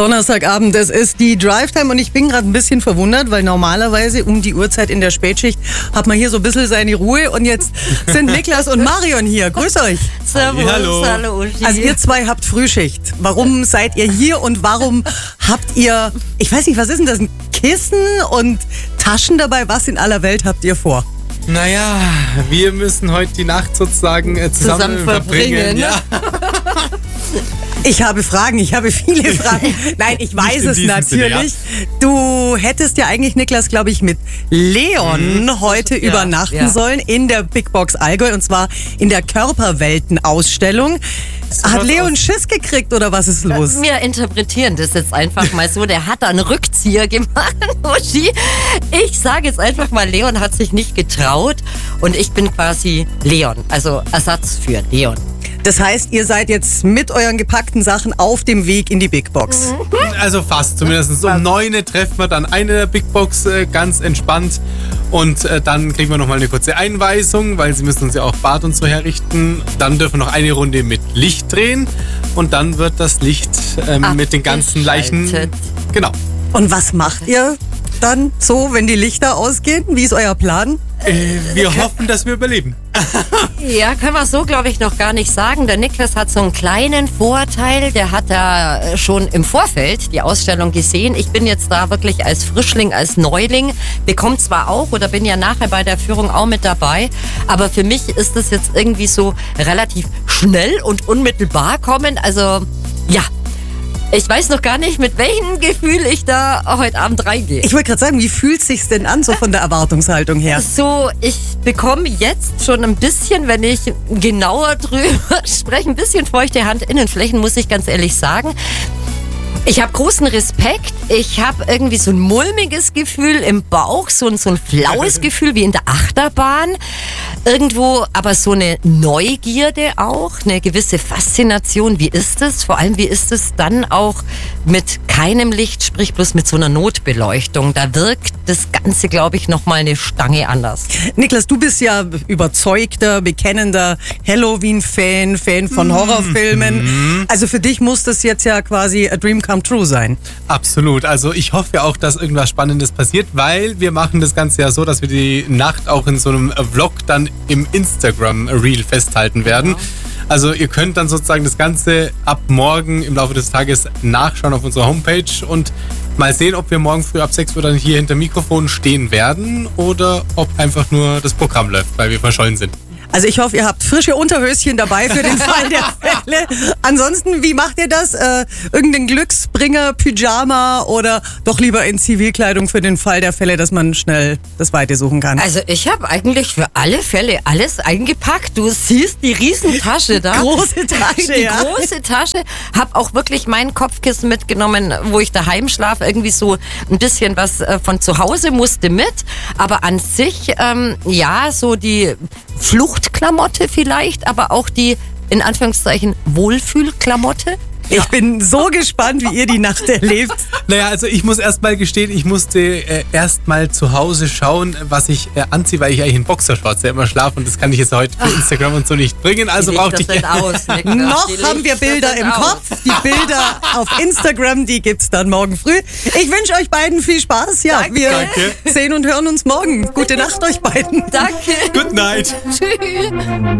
Donnerstagabend, es ist die Drive-Time und ich bin gerade ein bisschen verwundert, weil normalerweise um die Uhrzeit in der Spätschicht hat man hier so ein bisschen seine Ruhe und jetzt sind Niklas und Marion hier. Grüß euch. Servus, hallo Uschi. Also ihr zwei habt Frühschicht. Warum seid ihr hier und warum habt ihr, ich weiß nicht, was ist denn das, ein Kissen und Taschen dabei? Was in aller Welt habt ihr vor? Naja, wir müssen heute die Nacht sozusagen zusammen verbringen. Ja. Ich habe Fragen, ich habe viele Fragen. Nein, ich weiß es natürlich. Sinne, ja. Du hättest ja eigentlich, Niklas, glaube ich, mit Leon heute übernachten sollen in der Big Box Allgäu und zwar in der Körperwelten-Ausstellung. Hat Leon Schiss gekriegt oder was ist los? Wir interpretieren das jetzt einfach mal so. Der hat da einen Rückzieher gemacht, Uschi. Ich sage jetzt einfach mal, Leon hat sich nicht getraut und ich bin quasi Leon, also Ersatz für Leon. Das heißt, ihr seid jetzt mit euren gepackten Sachen auf dem Weg in die Big Box. Also fast, zumindest um 9 Uhr treffen wir dann eine der Big Box ganz entspannt und dann kriegen wir nochmal eine kurze Einweisung, weil sie müssen uns ja auch Bad und so herrichten. Dann dürfen wir noch eine Runde mit Licht drehen und dann wird das Licht mit den ganzen Leichen... Genau. Und was macht ihr dann so, wenn die Lichter ausgehen? Wie ist euer Plan? Wir hoffen, dass wir überleben. Ja, können wir so, glaube ich, noch gar nicht sagen. Der Niklas hat so einen kleinen Vorteil. Der hat da schon im Vorfeld die Ausstellung gesehen. Ich bin jetzt da wirklich als Frischling, als Neuling. Bekomme zwar auch oder bin ja nachher bei der Führung auch mit dabei. Aber für mich ist das jetzt irgendwie so relativ schnell und unmittelbar kommen. Also, ja. Ich weiß noch gar nicht, mit welchem Gefühl ich da heute Abend reingehe. Ich wollte gerade sagen, wie fühlt es sich denn an, so von der Erwartungshaltung her? So, ich bekomme jetzt schon ein bisschen, wenn ich genauer drüber spreche, ein bisschen feuchte Handinnenflächen, muss ich ganz ehrlich sagen. Ich habe großen Respekt. Ich habe irgendwie so ein mulmiges Gefühl im Bauch, so ein flaues Gefühl wie in der Achterbahn. Irgendwo aber so eine Neugierde auch, eine gewisse Faszination. Wie ist es? Vor allem, wie ist es dann auch mit keinem Licht, sprich bloß mit so einer Notbeleuchtung? Da wirkt das Ganze, glaube ich, nochmal eine Stange anders. Niklas, du bist ja überzeugter, bekennender Halloween-Fan, Fan von Horrorfilmen. Also für dich muss das jetzt ja quasi a dream come true sein. Absolut. Also ich hoffe ja auch, dass irgendwas Spannendes passiert, weil wir machen das Ganze ja so, dass wir die Nacht auch in so einem Vlog dann im Instagram-Reel festhalten werden. Genau. Also ihr könnt dann sozusagen das Ganze ab morgen im Laufe des Tages nachschauen auf unserer Homepage und mal sehen, ob wir morgen früh ab 6 Uhr dann hier hinter Mikrofon stehen werden oder ob einfach nur das Programm läuft, weil wir verschollen sind. Also ich hoffe, ihr habt frische Unterhöschen dabei für den Fall der Fälle. Ansonsten, wie macht ihr das? Irgendein Glücksbringer, Pyjama oder doch lieber in Zivilkleidung für den Fall der Fälle, dass man schnell das Weite suchen kann? Also ich habe eigentlich für alle Fälle alles eingepackt. Du siehst die Riesentasche da. Große Tasche, Die große Tasche. Habe auch wirklich mein Kopfkissen mitgenommen, wo ich daheim schlafe. Irgendwie so ein bisschen was von zu Hause musste mit. Aber an sich, ja, so die Fluchtklamotte vielleicht, aber auch die, in Anführungszeichen, Wohlfühlklamotte. Ich bin so gespannt, wie ihr die Nacht erlebt. Naja, also ich muss erst mal gestehen, ich musste erst mal zu Hause schauen, was ich anziehe, weil ich eigentlich in Boxershorts ja immer schlafe und das kann ich jetzt heute für Instagram und so nicht bringen. Also brauchte ich... Noch haben wir Bilder im Kopf. Die Bilder auf Instagram, die gibt's dann morgen früh. Ich wünsche euch beiden viel Spaß. Ja, wir sehen und hören uns morgen. Gute Nacht euch beiden. Danke. Good night. Tschüss.